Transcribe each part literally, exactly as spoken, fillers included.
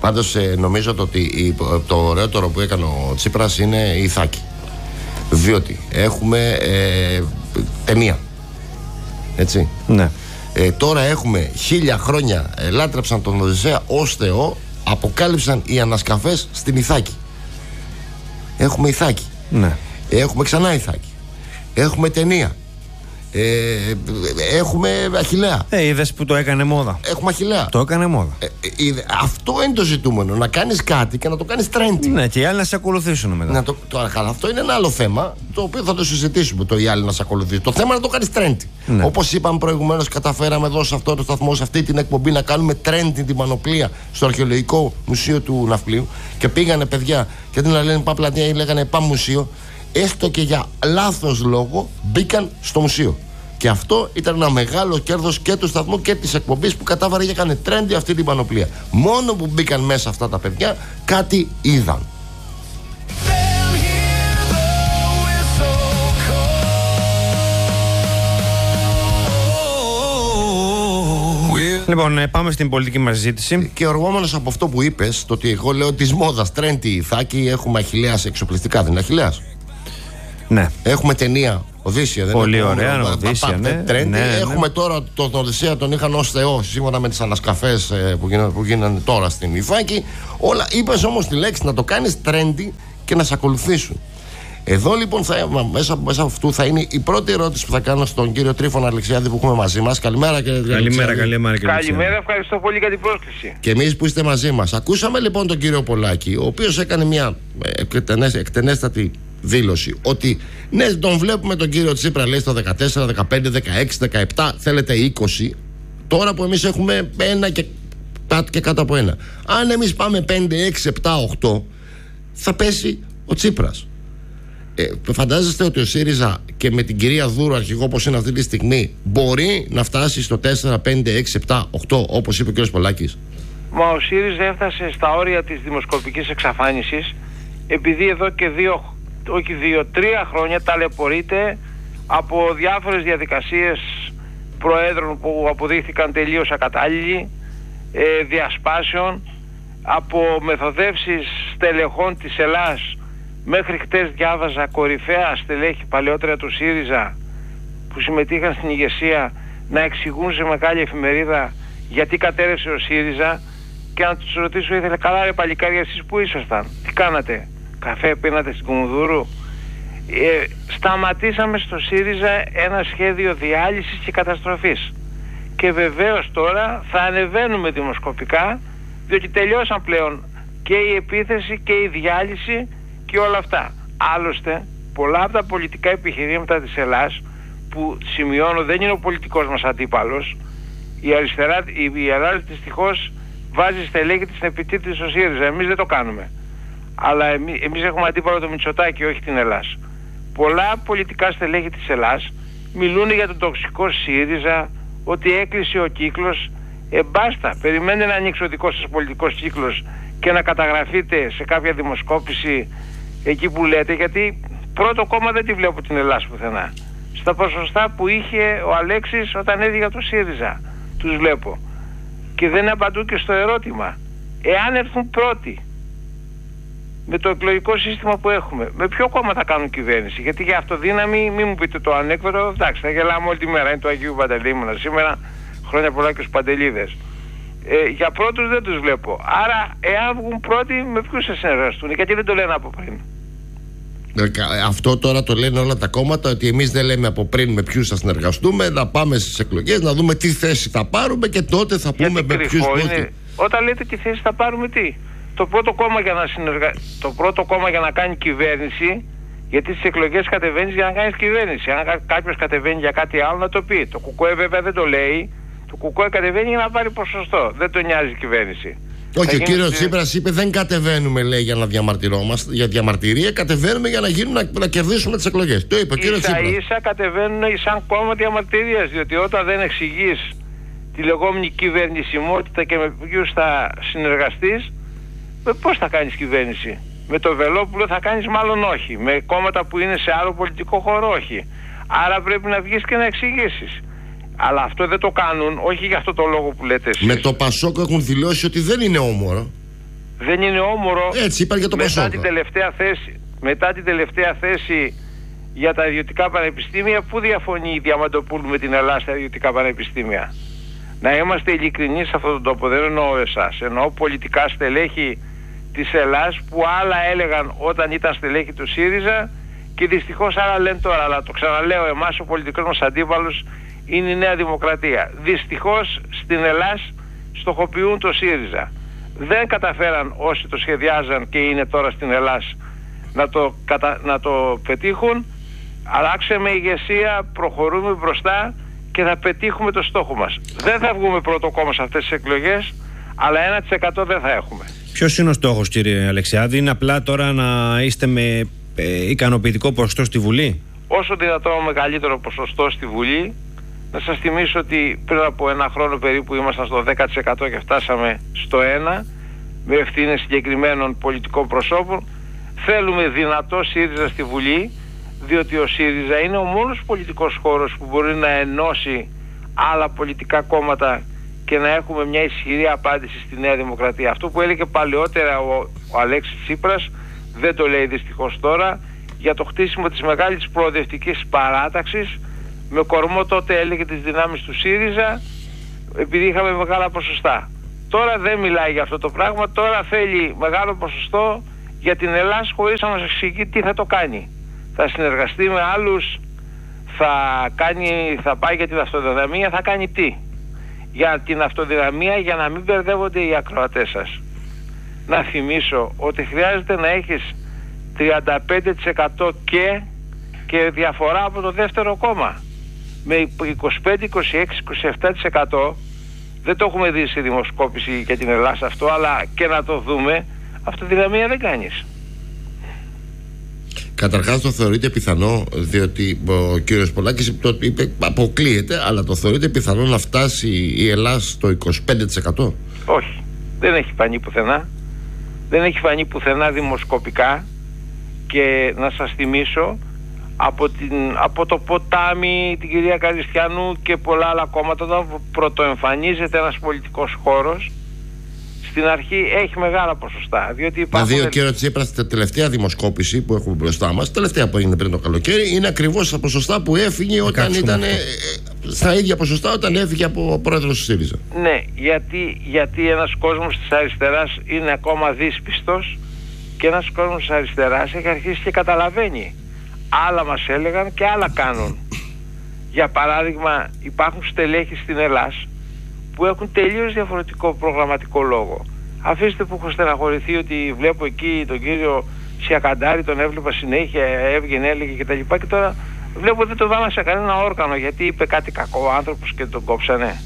Πάντως ε, νομίζω ότι η, το ωραιότερο που έκανε ο Τσίπρας είναι η Ιθάκη. Διότι έχουμε ε, ταινία. Έτσι. Ναι. Ε, τώρα έχουμε χίλια χρόνια ε, λάτρεψαν τον Οδυσσέα ως Θεό, αποκάλυψαν οι ανασκαφές στην Ιθάκη. Έχουμε Ιθάκη. Ναι. Έχουμε ξανά Ιθάκη. Έχουμε ταινία. Ε, έχουμε Αχιλλέα. Ε, είδες που το έκανε μόδα. Έχουμε Αχιλλέα. Το έκανε μόδα. Ε, ε, αυτό είναι το ζητούμενο. Να κάνεις κάτι και να το κάνεις trendy. Ναι, και οι άλλοι να σε ακολουθήσουν μετά. Να το, το, αυτό είναι ένα άλλο θέμα, το οποίο θα το συζητήσουμε. Το οι άλλοι να σε ακολουθήσουν. Το θέμα είναι να το κάνεις trendy. Ναι. Όπως είπαμε προηγουμένως, καταφέραμε εδώ σε αυτό το σταθμό, σε αυτή την εκπομπή, να κάνουμε trendy την πανοπλία στο Αρχαιολογικό Μουσείο του Ναυπλίου. Και πήγανε παιδιά, και αντί να λένε πάμε πλατεία ή λέγανε πάμε μουσείο, έστω και για λάθος λόγο μπήκαν στο μουσείο. Και αυτό ήταν ένα μεγάλο κέρδος και του σταθμού και της εκπομπής που κατάφερε και έκανε trendy αυτή την πανοπλία. Μόνο που μπήκαν μέσα αυτά τα παιδιά, κάτι είδαν. Λοιπόν, πάμε στην πολιτική μας συζήτηση. Και οργόμενος από αυτό που είπες, το ότι εγώ λέω της μόδας trendy Ιθάκη, έχουμε Αχιλλέα σε εξοπλιστικά, δεν είναι Αχιλλέας? Ναι. Έχουμε ταινία Οδύσσια. Πολύ ωραία, Οδύσσια, ναι, ναι, ναι. Έχουμε τώρα τον Οδυσσέα, τον είχαν ως Θεό σύμφωνα με τις ανασκαφές που γίνανε, που γίνανε τώρα στην Ιθάκη. Όλα, είπες όμως τη λέξη να το κάνεις trendy και να σε ακολουθήσουν. Εδώ λοιπόν θα, μέσα, μέσα από αυτού θα είναι η πρώτη ερώτηση που θα κάνω στον κύριο Τρίφωνα Αλεξιάδη που έχουμε μαζί μας. Καλημέρα κύριε Αλεξιάδη. Καλημέρα, καλημέρα, καλημέρα, ευχαριστώ πολύ για την πρόσκληση. Και εμείς που είστε μαζί μας. Ακούσαμε λοιπόν τον κύριο Πολάκη, ο οποίος έκανε μια εκτενέστατη δήλωση ότι ναι, τον βλέπουμε τον κύριο Τσίπρα, λέει στο δεκατέσσερα, δεκαπέντε, δεκαέξι, δεκαεπτά, θέλετε είκοσι. Τώρα που εμείς έχουμε ένα και, και κάτω από ένα. Αν εμείς πάμε πέντε, έξι, επτά, οκτώ, θα πέσει ο Τσίπρας. Ε, φαντάζεστε ότι ο ΣΥΡΙΖΑ και με την κυρία Δούρου αρχηγό όπως είναι αυτή τη στιγμή μπορεί να φτάσει στο τέσσερα, πέντε, έξι, επτά, οκτώ όπως είπε ο κ. Πολάκης? Μα ο ΣΥΡΙΖΑ έφτασε στα όρια της δημοσκοπικής εξαφάνισης επειδή εδώ και δύο, όχι δύο, τρία χρόνια ταλαιπωρείται από διάφορες διαδικασίες προέδρων που αποδείχθηκαν τελείως ακατάλληλοι, ε, διασπάσεων, από μεθοδεύσεις στελεχών της Ελλάς. Μέχρι χτες διάβαζα κορυφαία στελέχη παλαιότερα του ΣΥΡΙΖΑ που συμμετείχαν στην ηγεσία να εξηγούν σε μεγάλη εφημερίδα γιατί κατέρευσε ο ΣΥΡΙΖΑ, και να τους ρωτήσω ήθελα, καλά ρε παλικάρια, εσείς που ήσασταν, τι κάνατε, καφέ πίνατε στην Κουμουνδούρου? Ε, σταματήσαμε στο ΣΥΡΙΖΑ ένα σχέδιο διάλυσης και καταστροφής και βεβαίως τώρα θα ανεβαίνουμε δημοσκοπικά, διότι τελειώσαν πλέον και η επίθεση και η διάλυση και όλα αυτά. Άλλωστε πολλά από τα πολιτικά επιχειρήματα της Ελλάς, που σημειώνω δεν είναι ο πολιτικός μας αντίπαλος, η αριστερά, η, η Ελλάδα δυστυχώς βάζει στελέχη της στην επιτήρηση στο ΣΥΡΙΖΑ, εμείς δεν το κάνουμε, αλλά εμείς, εμείς έχουμε αντίπαλο το Μητσοτάκη, όχι την Ελλάς. Πολλά πολιτικά στελέχη της Ελλάς μιλούν για τον τοξικό ΣΥΡΙΖΑ, ότι έκλεισε ο κύκλος. Ε, μπάστα, περιμένετε να ανοίξει ο δικός σας πολιτικός κύκλος και να καταγραφείτε σε κάποια δημοσκόπηση εκεί που λέτε, γιατί πρώτο κόμμα δεν τη βλέπω την Ελλάδα πουθενά. Στα ποσοστά που είχε ο Αλέξης όταν έδιγα το ΣΥΡΙΖΑ τους βλέπω, και δεν απαντούν και στο ερώτημα, εάν έρθουν πρώτοι με το εκλογικό σύστημα που έχουμε, με ποιο κόμμα θα κάνουν κυβέρνηση? Γιατί για αυτοδύναμη, μην μου πείτε το ανέκδοτο, εντάξει, θα γελάμε όλη τη μέρα, είναι το Αγίου Παντελεήμωνα σήμερα, χρόνια πολλά και στους Παντελίδες. Ε, για πρώτους δεν τους βλέπω. Άρα εάν βγουν πρώτοι, με ποιους θα συνεργαστούν? Γιατί δεν το λένε από πριν? Αυτό τώρα το λένε όλα τα κόμματα, ότι εμείς δεν λέμε από πριν με ποιους θα συνεργαστούμε, να πάμε στις εκλογές, να δούμε τι θέση θα πάρουμε και τότε θα πούμε γιατί με ποιους. Είναι, όταν λέτε τι θέση θα πάρουμε, τι? Το πρώτο κόμμα για να, συνεργα... το πρώτο κόμμα για να κάνει κυβέρνηση, γιατί στις εκλογές κατεβαίνεις για να κάνεις κυβέρνηση. Αν κάποιος κατεβαίνει για κάτι άλλο, να το πει. Το ΚΚΕ βέβαια δεν το λέει. Το ΚΚΕ κατεβαίνει για να πάρει ποσοστό. Δεν τον νοιάζει η κυβέρνηση. Όχι, ο κύριος στη... Τσίπρας είπε δεν κατεβαίνουμε, λέει, για να διαμαρτυρόμαστε, για διαμαρτυρία, κατεβαίνουμε για να, γίνουν, να, να κερδίσουμε τις εκλογές. Το είπε ο κύριος Τσίπρας. Ίσα ίσα κατεβαίνουν σαν κόμμα διαμαρτυρίας, διότι όταν δεν εξηγείς τη λεγόμενη κυβερνησιμότητα και με ποιους θα συνεργαστείς, με πώς θα κάνεις κυβέρνηση? Με το Βελόπουλο θα κάνεις μάλλον όχι. Με κόμματα που είναι σε άλλο πολιτικό χώρο όχι. Άρα πρέπει να βγεις και να εξηγήσεις. Αλλά αυτό δεν το κάνουν, όχι για αυτό το λόγο που λέτε εσείς. Με το Πασόκ έχουν δηλώσει ότι δεν είναι όμορο. Δεν είναι όμορο. Έτσι είπα για το μετά την τελευταία θέση, μετά την τελευταία θέση για τα ιδιωτικά πανεπιστήμια, πού διαφωνεί η Διαμαντοπούλου με την Ελλάδα στα ιδιωτικά πανεπιστήμια? Να είμαστε ειλικρινείς σε αυτόν τον τόπο, δεν εννοώ εσάς, εννοώ πολιτικά στελέχη της Ελλάδας που άλλα έλεγαν όταν ήταν στελέχη του ΣΥΡΙΖΑ και δυστυχώς άλλα λένε τώρα. Αλλά το ξαναλέω, εμάς ο πολιτικός μας αντίπαλος είναι η Νέα Δημοκρατία. Δυστυχώς στην Ελλάδα στοχοποιούν το ΣΥΡΙΖΑ. Δεν καταφέραν όσοι το σχεδιάζαν και είναι τώρα στην Ελλάδα να το, κατα... να το πετύχουν. Αλλάξαμε ηγεσία, προχωρούμε μπροστά και θα πετύχουμε το στόχο μας. Δεν θα βγούμε πρώτο κόμμα σε αυτές τις εκλογές, αλλά ένα τοις εκατό δεν θα έχουμε. Ποιος είναι ο στόχος, κύριε Αλεξιάδη? Είναι απλά τώρα να είστε με ε, ικανοποιητικό ποσοστό στη Βουλή? Όσο δυνατόν μεγαλύτερο ποσοστό στη Βουλή. Να σας θυμίσω ότι πριν από ένα χρόνο περίπου ήμασταν στο δέκα τοις εκατό και φτάσαμε στο ένα τοις εκατό με ευθύνες συγκεκριμένων πολιτικών προσώπων. Θέλουμε δυνατό ΣΥΡΙΖΑ στη Βουλή, διότι ο ΣΥΡΙΖΑ είναι ο μόνος πολιτικός χώρος που μπορεί να ενώσει άλλα πολιτικά κόμματα και να έχουμε μια ισχυρή απάντηση στη Νέα Δημοκρατία. Αυτό που έλεγε παλαιότερα ο, ο Αλέξης Τσίπρας δεν το λέει δυστυχώς τώρα, για το χτίσιμο της μεγάλης προοδευτικής παράταξης, με κορμό τότε έλεγε τις δυνάμεις του ΣΥΡΙΖΑ, επειδή είχαμε μεγάλα ποσοστά. Τώρα δεν μιλάει για αυτό το πράγμα, τώρα θέλει μεγάλο ποσοστό για την Ελλάδα χωρίς να μας εξηγεί τι θα το κάνει. Θα συνεργαστεί με άλλους, θα, κάνει, θα πάει για την αυτοδυναμία, θα κάνει τι? Για την αυτοδυναμία, για να μην μπερδεύονται οι ακροατές σας. Να θυμίσω ότι χρειάζεται να έχεις τριάντα πέντε τοις εκατό και, και διαφορά από το δεύτερο κόμμα. Με είκοσι πέντε, είκοσι έξι, είκοσι επτά τοις εκατό δεν το έχουμε δει σε δημοσκόπηση για την Ελλάδα αυτό, αλλά και να το δούμε, αυτοδυναμία δεν κάνεις. Καταρχάς το θεωρείτε πιθανό, διότι ο κύριος Πολάκης το είπε, αποκλείεται, αλλά το θεωρείτε πιθανό να φτάσει η Ελλάδα στο είκοσι πέντε τοις εκατό? Όχι, δεν έχει φανεί πουθενά. Δεν έχει φανεί πουθενά δημοσκοπικά. Και να σας θυμίσω, από, την, από το Ποτάμι, την κυρία Καριστιανού και πολλά άλλα κόμματα, όταν πρωτοεμφανίζεται ένας πολιτικός χώρος, στην αρχή έχει μεγάλα ποσοστά. Διότι υπάρχουν... Δηλαδή ο κύριος Τσίπρας, την τελευταία δημοσκόπηση που έχουμε μπροστά μας, τελευταία που έγινε πριν το καλοκαίρι, είναι ακριβώς στα ποσοστά που έφυγε όταν ήταν ε, στα ίδια ποσοστά όταν έφυγε από πρόεδρος του ΣΥΡΙΖΑ. Ναι, γιατί, γιατί ένας κόσμος της αριστεράς είναι ακόμα δύσπιστος και ένας κόσμος της αριστεράς έχει αρχίσει και καταλαβαίνει. Άλλα μας έλεγαν και άλλα κάνουν. Για παράδειγμα, υπάρχουν στελέχοι στην Ελλάδα που έχουν τελείως διαφορετικό προγραμματικό λόγο. Αφήστε που έχω στεναχωρηθεί ότι βλέπω εκεί τον κύριο Σιακαντάρη, τον έβλεπα συνέχεια, έβγαινε, έλεγε κτλ. Και, και τώρα βλέπω δεν το βάλα σε κανένα όργανο γιατί είπε κάτι κακό ο άνθρωπος και τον κόψανε.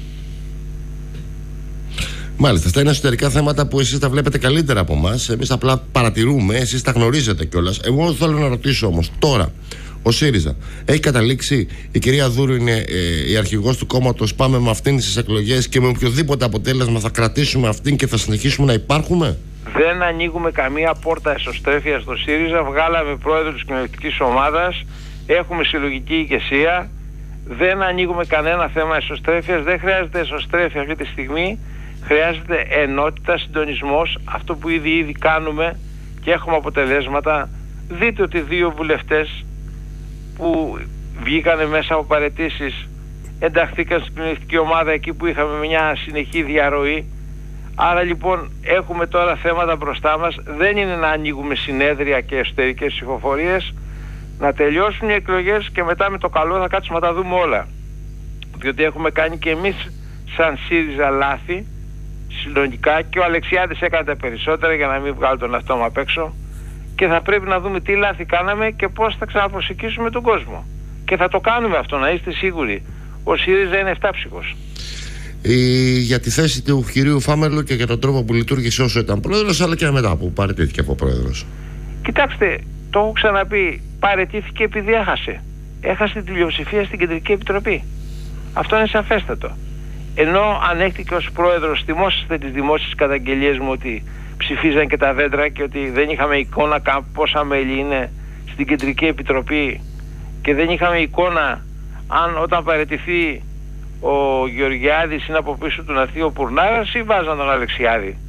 Μάλιστα, αυτά είναι εσωτερικά θέματα που εσείς τα βλέπετε καλύτερα από εμάς. Εμείς απλά παρατηρούμε, εσείς τα γνωρίζετε κιόλας. Εγώ θέλω να ρωτήσω όμως τώρα, ο ΣΥΡΙΖΑ έχει καταλήξει, η κυρία Δούρου είναι ε, η αρχηγός του κόμματος, πάμε με αυτήν στις εκλογές και με οποιοδήποτε αποτέλεσμα θα κρατήσουμε αυτήν και θα συνεχίσουμε να υπάρχουμε? Δεν ανοίγουμε καμία πόρτα εσωστρέφεια στο ΣΥΡΙΖΑ. Βγάλαμε πρόεδρο της κοινωνικής ομάδας, έχουμε συλλογική ηγεσία. Δεν ανοίγουμε κανένα θέμα εσωστρέφειας. Δεν χρειάζεται εσωστρέφεια αυτή τη στιγμή. Χρειάζεται ενότητα, συντονισμός, αυτό που ήδη ήδη κάνουμε και έχουμε αποτελέσματα. Δείτε ότι δύο βουλευτές που βγήκανε μέσα από παραιτήσεις ενταχθήκαν στην κοινωνιστική ομάδα εκεί που είχαμε μια συνεχή διαρροή. Άρα λοιπόν έχουμε τώρα θέματα μπροστά μας. Δεν είναι να ανοίγουμε συνέδρια και εσωτερικές ψηφοφορίες. Να τελειώσουν οι εκλογές και μετά με το καλό θα κάτσουμε να τα δούμε όλα. Διότι έχουμε κάνει και εμείς σαν ΣΥΡΙΖΑ λάθη συλλογικά και ο Αλεξιάδης έκανε τα περισσότερα για να μην βγάλει τον εαυτό μου απ' έξω, και θα πρέπει να δούμε τι λάθη κάναμε και πώς θα ξαναπροσεγγίσουμε τον κόσμο. Και θα το κάνουμε αυτό, να είστε σίγουροι. Ο ΣΥΡΙΖΑ είναι εφτάψυχος. Η, για τη θέση του κυρίου Φάμερλου και για τον τρόπο που λειτουργήσε όσο ήταν πρόεδρος, αλλά και μετά που παραιτήθηκε από πρόεδρος. Κοιτάξτε, το έχω ξαναπεί, παραιτήθηκε επειδή έχασε. Έχασε την πλειοψηφία στην Κεντρική Επιτροπή. Αυτό είναι σαφέστατο. Ενώ ανέχτηκε ως πρόεδρος, θυμόσαστε τις δημόσιες καταγγελίες μου ότι ψηφίζαν και τα δέντρα και ότι δεν είχαμε εικόνα πόσα μέλη είναι στην Κεντρική Επιτροπή και δεν είχαμε εικόνα αν όταν παραιτηθεί ο Γεωργιάδης είναι από πίσω του να έρθει ο Πουρνάρας ή βάζαν τον Αλεξιάδη.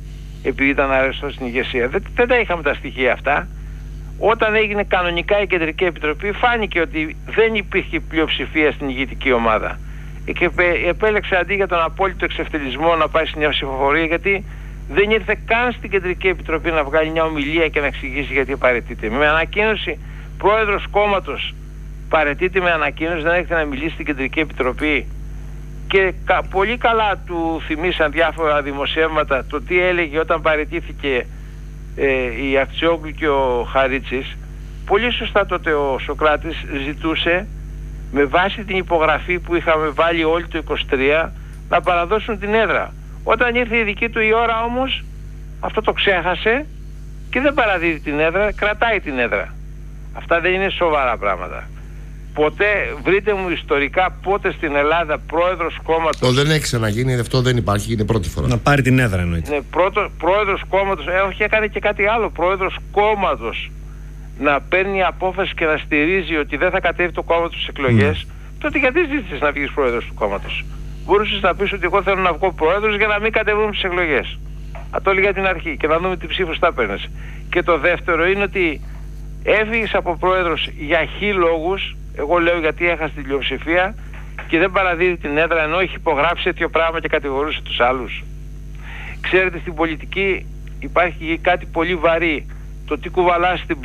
επειδή ήταν αρεστός στην ηγεσία. Δεν, δεν τα είχαμε τα στοιχεία αυτά. Όταν έγινε κανονικά η Κεντρική Επιτροπή, φάνηκε ότι δεν υπήρχε πλειοψηφία στην ηγετική ομάδα. Και επέλεξε αντί για τον απόλυτο εξευτελισμό να πάει σε μια ψηφοφορία, γιατί δεν ήρθε καν στην Κεντρική Επιτροπή να βγάλει μια ομιλία και να εξηγήσει γιατί παραιτείται. Με ανακοίνωση, πρόεδρος κόμματος παραιτείται με ανακοίνωση, δεν έχετε να μιλήσει στην Κεντρική Επιτροπή. Και κα, πολύ καλά του θυμήσαν διάφορα δημοσιεύματα το τι έλεγε όταν παραιτήθηκε ε, η Ακτιόγλου και ο Χαρίτσης. Πολύ σωστά τότε ο Σωκράτης ζητούσε, με βάση την υπογραφή που είχαμε βάλει όλοι το είκοσι τρία, να παραδώσουν την έδρα. Όταν ήρθε η δική του η ώρα όμως, αυτό το ξέχασε και δεν παραδίδει την έδρα, κρατάει την έδρα. Αυτά δεν είναι σοβαρά πράγματα. Ποτέ, βρείτε μου ιστορικά, πότε στην Ελλάδα πρόεδρος κόμματος... Το δεν έχει ξαναγίνει, αυτό δεν υπάρχει, είναι πρώτη φορά. Να πάρει την έδρα εννοείται. Ναι, πρώτο, πρόεδρος κόμματος, ε, όχι, έκανε και κάτι άλλο, πρόεδρος κόμματος να παίρνει απόφαση και να στηρίζει ότι δεν θα κατέβει το κόμμα του στις εκλογές, mm. τότε γιατί ζήτησες να βγεις πρόεδρος του κόμματος? Μπορούσες να πεις ότι εγώ θέλω να βγω πρόεδρος για να μην κατεβούμε στις εκλογές. Α, το έλεγα την αρχή και να δούμε τι ψήφους θα παίρνεις. Και το δεύτερο είναι ότι έφυγες από πρόεδρος για χι λόγους. Εγώ λέω γιατί έχασε την πλειοψηφία και δεν παραδίδει την έδρα, ενώ έχει υπογράψει τέτοιο πράγμα και κατηγορούσε τους άλλους. Ξέρετε, στην πολιτική υπάρχει κάτι πολύ βαρύ. Το τι κουβαλάς στην